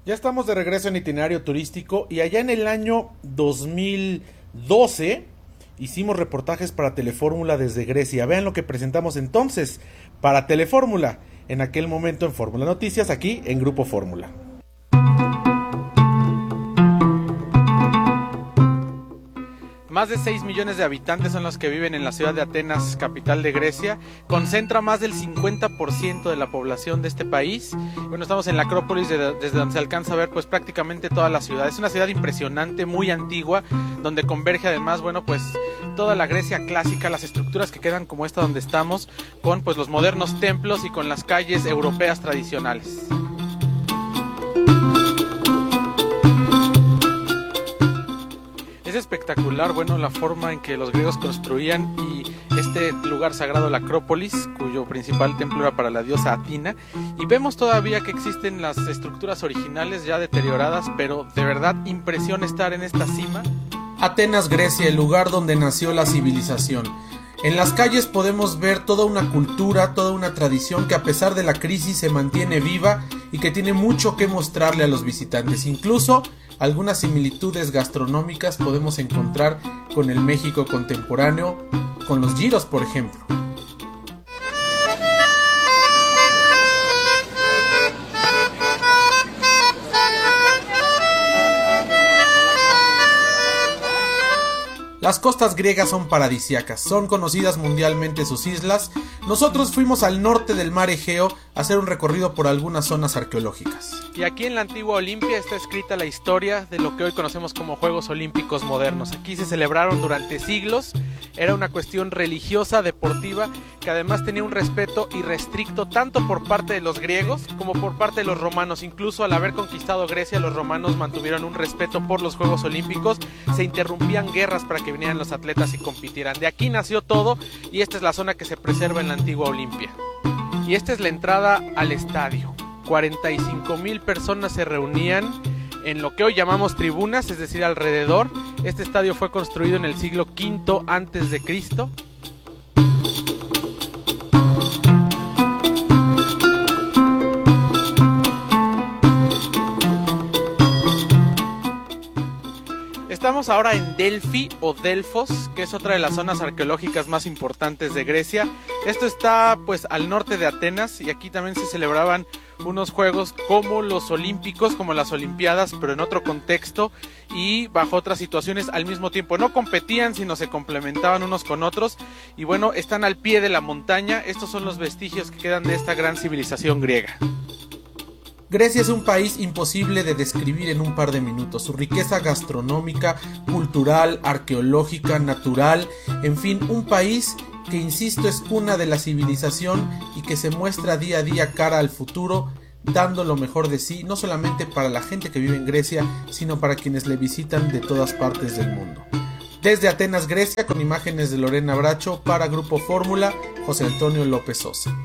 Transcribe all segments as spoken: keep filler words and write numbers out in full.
Ya estamos de regreso en Itinerario Turístico y allá en el año dos mil doce hicimos reportajes para Telefórmula desde Grecia. Vean lo que presentamos entonces para Telefórmula, en aquel momento en Fórmula Noticias, aquí en Grupo Fórmula. Más de seis millones de habitantes son los que viven en la ciudad de Atenas, capital de Grecia. Concentra más del cincuenta por ciento de la población de este país. Bueno, estamos en la Acrópolis, desde donde se alcanza a ver pues prácticamente toda la ciudad. Es una ciudad impresionante, muy antigua, donde converge además, bueno, pues toda la Grecia clásica, las estructuras que quedan como esta donde estamos, con pues los modernos templos y con las calles europeas tradicionales. Es espectacular, bueno, la forma en que los griegos construían y este lugar sagrado, la Acrópolis, cuyo principal templo era para la diosa Atina, y vemos todavía que existen las estructuras originales ya deterioradas, pero de verdad impresiona estar en esta cima. Atenas, Grecia, el lugar donde nació la civilización. En las calles podemos ver toda una cultura, toda una tradición que a pesar de la crisis se mantiene viva y que tiene mucho que mostrarle a los visitantes. Incluso algunas similitudes gastronómicas podemos encontrar con el México contemporáneo, con los gyros, por ejemplo. Las costas griegas son paradisíacas, son conocidas mundialmente sus islas. Nosotros fuimos al norte del mar Egeo a hacer un recorrido por algunas zonas arqueológicas. Y aquí en la antigua Olimpia está escrita la historia de lo que hoy conocemos como Juegos Olímpicos modernos. Aquí se celebraron durante siglos, era una cuestión religiosa, deportiva, que además tenía un respeto irrestricto tanto por parte de los griegos como por parte de los romanos. Incluso al haber conquistado Grecia, los romanos mantuvieron un respeto por los Juegos Olímpicos, se interrumpían guerras para que vinieran los atletas y compitieran. De aquí nació todo y esta es la zona que se preserva en la antigua Olimpia. Y esta es la entrada al estadio. cuarenta y cinco mil personas se reunían en lo que hoy llamamos tribunas, es decir, alrededor. Este estadio fue construido en el siglo quinto antes de Cristo. Estamos ahora en Delfi o Delfos, que es otra de las zonas arqueológicas más importantes de Grecia. Esto está pues al norte de Atenas y aquí también se celebraban unos juegos como los olímpicos, como las olimpiadas, pero en otro contexto y bajo otras situaciones al mismo tiempo. No competían, sino se complementaban unos con otros y bueno, están al pie de la montaña. Estos son los vestigios que quedan de esta gran civilización griega. Grecia es un país imposible de describir en un par de minutos. Su riqueza gastronómica, cultural, arqueológica, natural, en fin, un país que, insisto, es cuna de la civilización y que se muestra día a día cara al futuro, dando lo mejor de sí, no solamente para la gente que vive en Grecia, sino para quienes le visitan de todas partes del mundo. Desde Atenas, Grecia, con imágenes de Lorena Bracho, para Grupo Fórmula, José Antonio López Sosa.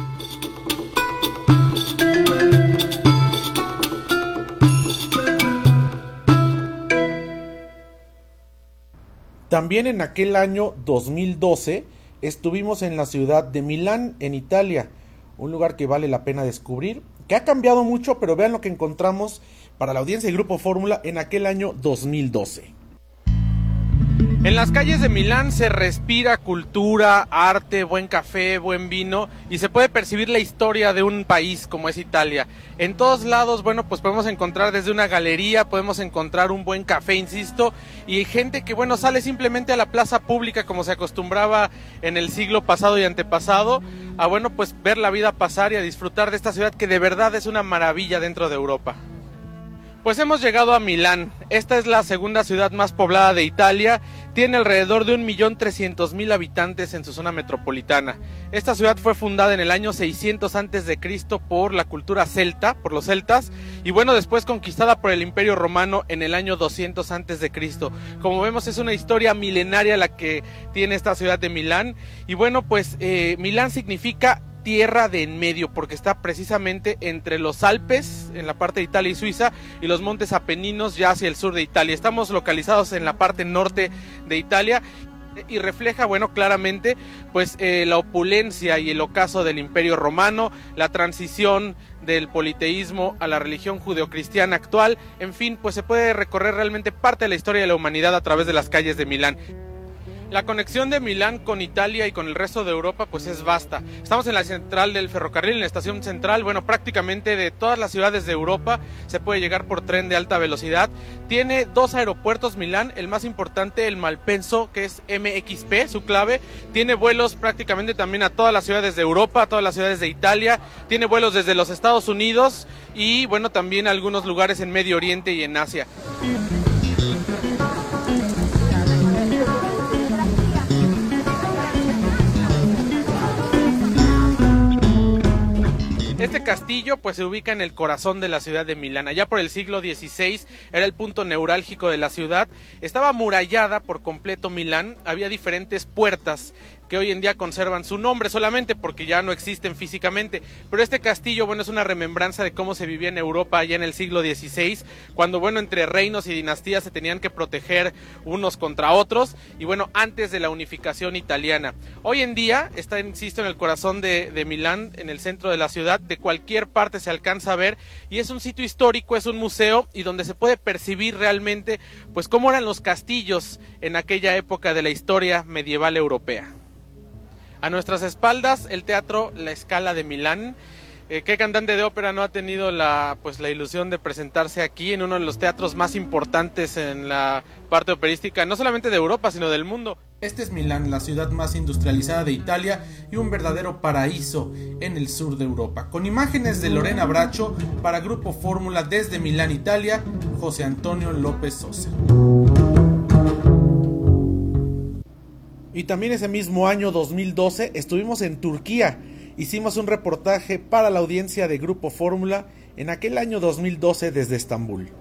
También en aquel año dos mil doce estuvimos en la ciudad de Milán, en Italia, un lugar que vale la pena descubrir, que ha cambiado mucho, pero vean lo que encontramos para la audiencia de Grupo Fórmula en aquel año dos mil doce. En las calles de Milán se respira cultura, arte, buen café, buen vino y se puede percibir la historia de un país como es Italia. En todos lados, bueno, pues podemos encontrar desde una galería, podemos encontrar un buen café, insisto, y gente que, bueno, sale simplemente a la plaza pública como se acostumbraba en el siglo pasado y antepasado, a, bueno, pues ver la vida pasar y a disfrutar de esta ciudad que de verdad es una maravilla dentro de Europa. Pues hemos llegado a Milán. Esta es la segunda ciudad más poblada de Italia. Tiene alrededor de un millón trescientos mil habitantes en su zona metropolitana. Esta ciudad fue fundada en el año seiscientos antes de Cristo por la cultura celta, por los celtas, y bueno, después conquistada por el Imperio Romano en el año doscientos antes de Cristo. Como vemos, es una historia milenaria la que tiene esta ciudad de Milán. Y bueno, pues eh, Milán significa tierra de en medio, porque está precisamente entre los Alpes, en la parte de Italia y Suiza, y los montes Apeninos ya hacia el sur de Italia. Estamos localizados en la parte norte de Italia Y refleja, bueno, claramente, pues eh, la opulencia y el ocaso del Imperio Romano, la transición del politeísmo a la religión judeocristiana actual, en fin, pues se puede recorrer realmente parte de la historia de la humanidad a través de las calles de Milán. La conexión de Milán con Italia y con el resto de Europa pues es vasta. Estamos en la central del ferrocarril, en la estación central. Bueno, prácticamente de todas las ciudades de Europa se puede llegar por tren de alta velocidad. Tiene dos aeropuertos Milán, el más importante, el Malpenso, que es M X P, su clave. Tiene vuelos prácticamente también a todas las ciudades de Europa, a todas las ciudades de Italia. Tiene vuelos desde los Estados Unidos y bueno, también a algunos lugares en Medio Oriente y en Asia. Este castillo pues se ubica en el corazón de la ciudad de Milán. Allá por el siglo dieciséis era el punto neurálgico de la ciudad. Estaba amurallada por completo Milán. Había diferentes puertas que hoy en día conservan su nombre solamente porque ya no existen físicamente. Pero este castillo, bueno, es una remembranza de cómo se vivía en Europa allá en el siglo dieciséis, cuando, bueno, entre reinos y dinastías se tenían que proteger unos contra otros, y bueno, antes de la unificación italiana. Hoy en día está, insisto, en el corazón de, de Milán, en el centro de la ciudad. De cualquier parte se alcanza a ver, y es un sitio histórico, es un museo, y donde se puede percibir realmente, pues, cómo eran los castillos en aquella época de la historia medieval europea. A nuestras espaldas, el teatro La Scala de Milán. Eh, ¿Qué cantante de ópera no ha tenido la, pues, la ilusión de presentarse aquí en uno de los teatros más importantes en la parte operística, no solamente de Europa, sino del mundo? Este es Milán, la ciudad más industrializada de Italia y un verdadero paraíso en el sur de Europa. Con imágenes de Lorena Braccio para Grupo Fórmula desde Milán, Italia, José Antonio López Sosa. Y también ese mismo año dos mil doce estuvimos en Turquía. Hicimos un reportaje para la audiencia de Grupo Fórmula en aquel año dos mil doce desde Estambul.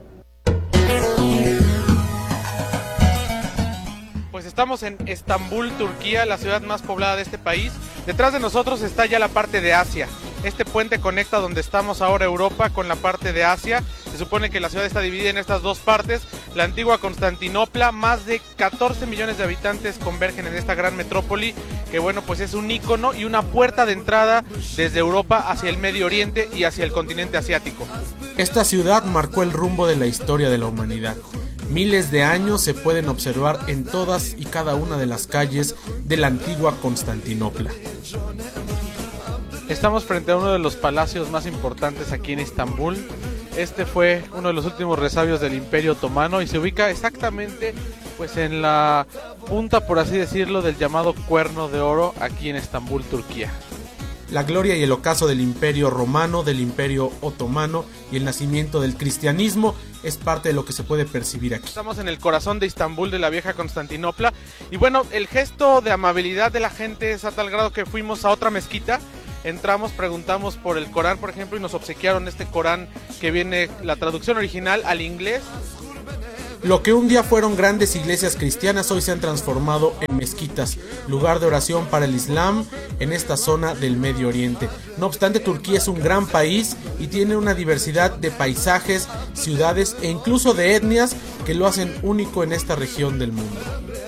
Pues estamos en Estambul, Turquía, la ciudad más poblada de este país. Detrás de nosotros está ya la parte de Asia. Este puente conecta donde estamos ahora, Europa, con la parte de Asia. Se supone que la ciudad está dividida en estas dos partes. La antigua Constantinopla, más de catorce millones de habitantes convergen en esta gran metrópoli, que bueno, pues es un ícono y una puerta de entrada desde Europa hacia el Medio Oriente y hacia el continente asiático. Esta ciudad marcó el rumbo de la historia de la humanidad. Miles de años se pueden observar en todas y cada una de las calles de la antigua Constantinopla. Estamos frente a uno de los palacios más importantes aquí en Estambul. Este fue uno de los últimos resabios del Imperio Otomano y se ubica exactamente pues en la punta, por así decirlo, del llamado Cuerno de Oro aquí en Estambul, Turquía. La gloria y el ocaso del Imperio Romano, del Imperio Otomano y el nacimiento del cristianismo es parte de lo que se puede percibir aquí. Estamos en el corazón de Estambul, de la vieja Constantinopla, y bueno, el gesto de amabilidad de la gente es a tal grado que fuimos a otra mezquita. Entramos, preguntamos por el Corán, por ejemplo, y nos obsequiaron este Corán que viene, la traducción original al inglés. Lo que un día fueron grandes iglesias cristianas hoy se han transformado en mezquitas, lugar de oración para el Islam en esta zona del Medio Oriente. No obstante, Turquía es un gran país y tiene una diversidad de paisajes, ciudades e incluso de etnias que lo hacen único en esta región del mundo.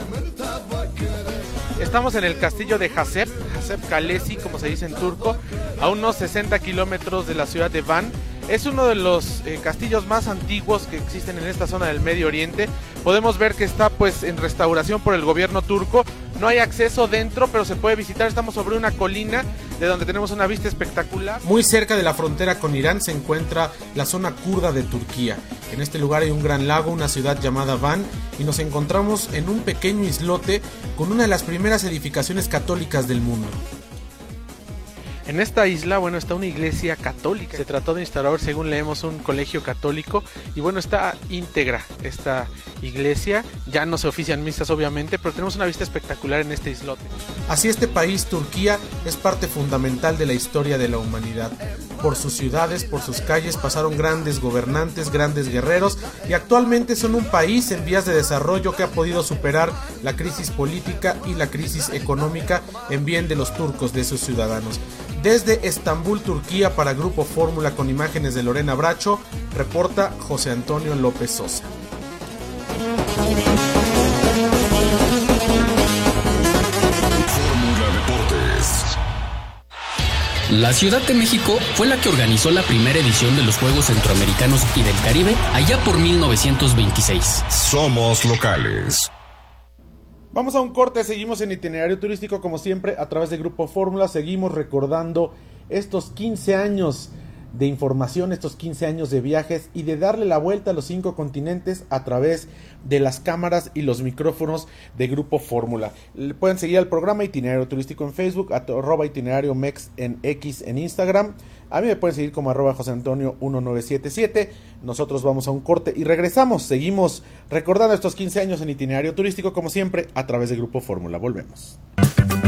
Estamos en el castillo de Hasep, Hasep Kalesi, como se dice en turco, a unos sesenta kilómetros de la ciudad de Van. Es uno de los eh, castillos más antiguos que existen en esta zona del Medio Oriente. Podemos ver que está pues en restauración por el gobierno turco. No hay acceso dentro, pero se puede visitar. Estamos sobre una colina de donde tenemos una vista espectacular. Muy cerca de la frontera con Irán se encuentra la zona kurda de Turquía. En este lugar hay un gran lago, una ciudad llamada Van, y nos encontramos en un pequeño islote con una de las primeras edificaciones católicas del mundo. En esta isla, bueno, está una iglesia católica. Se trató de instalar, según leemos, un colegio católico. Y bueno, está íntegra esta iglesia. Ya no se ofician misas, obviamente, pero tenemos una vista espectacular en este islote. Así este país, Turquía, es parte fundamental de la historia de la humanidad. Por sus ciudades, por sus calles, pasaron grandes gobernantes, grandes guerreros, y actualmente son un país en vías de desarrollo que ha podido superar la crisis política y la crisis económica en bien de los turcos, de sus ciudadanos. Desde Estambul, Turquía, para Grupo Fórmula con imágenes de Lorena Braccio, reporta José Antonio López Sosa. La Ciudad de México fue la que organizó la primera edición de los Juegos Centroamericanos y del Caribe allá por mil novecientos veintiséis. Somos locales. Vamos a un corte, seguimos en Itinerario Turístico como siempre a través de Grupo Fórmula, seguimos recordando estos quince años de información, estos quince años de viajes y de darle la vuelta a los cinco continentes a través de las cámaras y los micrófonos de Grupo Fórmula. Pueden seguir al programa Itinerario Turístico en Facebook, arroba itinerario mex en X en Instagram. A mí me pueden seguir como arroba José Antonio uno nueve siete siete. Nosotros vamos a un corte y regresamos. Seguimos recordando estos quince años en Itinerario Turístico como siempre a través de Grupo Fórmula. Volvemos.